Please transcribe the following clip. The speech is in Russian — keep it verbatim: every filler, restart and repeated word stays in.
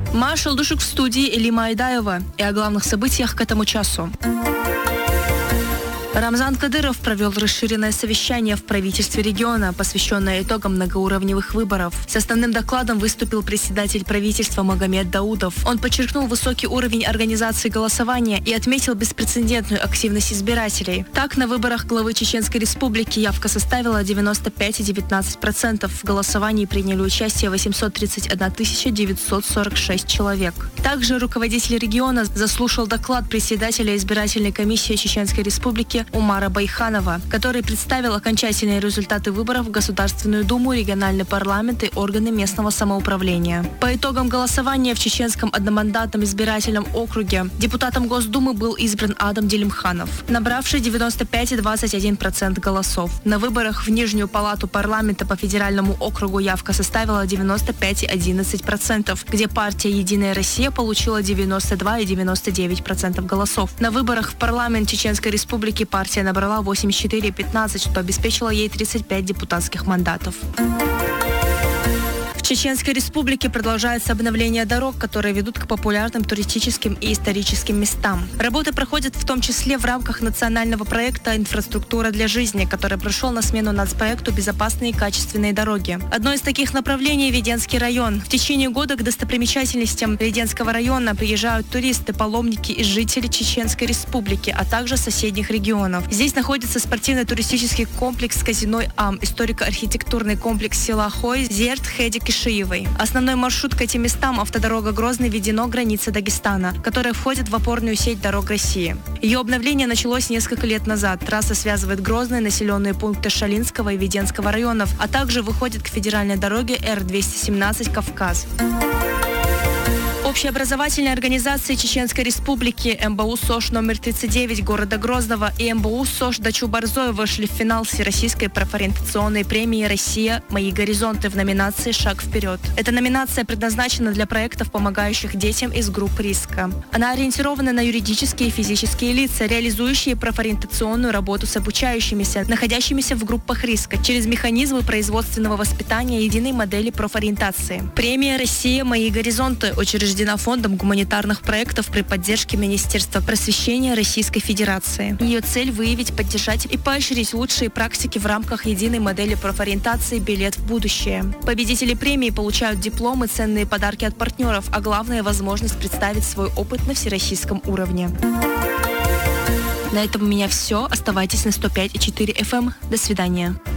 Маша Лдушек в студии, Элима Айдаева. И о главных событиях к этому часу. Рамзан Кадыров провел расширенное совещание в правительстве региона, посвященное итогам многоуровневых выборов. С основным докладом выступил председатель правительства Магомед Даудов. Он подчеркнул высокий уровень организации голосования и отметил беспрецедентную активность избирателей. Так, на выборах главы Чеченской Республики явка составила девяносто пять целых девятнадцать сотых процента. В голосовании приняли участие восемьсот тридцать одна тысяча девятьсот сорок шесть человек. Также руководитель региона заслушал доклад председателя избирательной комиссии Чеченской Республики Умара Байханова, который представил окончательные результаты выборов в Государственную Думу, региональный парламент и органы местного самоуправления. По итогам голосования в Чеченском одномандатном избирательном округе депутатом Госдумы был избран Адам Делимханов, набравший девяносто пять целых двадцать один сотых процента голосов. На выборах в Нижнюю палату парламента по федеральному округу явка составила девяносто пять целых одиннадцать сотых процента, где партия «Единая Россия» получила девяносто два целых девяносто девять сотых процента голосов. На выборах в парламент Чеченской Республики партия набрала восемьдесят четыре целых пятнадцать сотых, что обеспечило ей тридцать пять депутатских мандатов. В Чеченской Республике продолжается обновление дорог, которые ведут к популярным туристическим и историческим местам. Работы проходят в том числе в рамках национального проекта «Инфраструктура для жизни», который пришел на смену нацпроекту «Безопасные и качественные дороги». Одно из таких направлений – Веденский район. В течение года к достопримечательностям Веденского района приезжают туристы, паломники и жители Чеченской Республики, а также соседних регионов. Здесь находится спортивно-туристический комплекс «Казино Ам», историко-архитектурный комплекс села Хой, Зерт, Хедик и Шиевой. Основной маршрут к этим местам — автодорога Грозный-Ведено, граница Дагестана, которая входит в опорную сеть дорог России. Ее обновление началось несколько лет назад. Трасса связывает Грозные населенные пункты Шалинского и Веденского районов, а также выходит к федеральной дороге Р двести семнадцать «Кавказ». Общеобразовательные организации Чеченской Республики эм бэ у СОЖ номер тридцать девять города Грозного и эм бэ у СОЖ Дачу-Борзой вышли в финал Всероссийской профориентационной премии «Россия. Мои горизонты» в номинации «Шаг вперед». Эта номинация предназначена для проектов, помогающих детям из групп риска. Она ориентирована на юридические и физические лица, реализующие профориентационную работу с обучающимися, находящимися в группах риска, через механизмы производственного воспитания единой модели профориентации. Премия «Россия. Мои горизонты» учреждена Фондом гуманитарных проектов при поддержке Министерства просвещения Российской Федерации. Ее цель — выявить, поддержать и поощрить лучшие практики в рамках единой модели профориентации «Билет в будущее». Победители премии получают дипломы, ценные подарки от партнеров, а главное — возможность представить свой опыт на всероссийском уровне. На этом у меня все. Оставайтесь на сто пять и четыре эф эм. До свидания.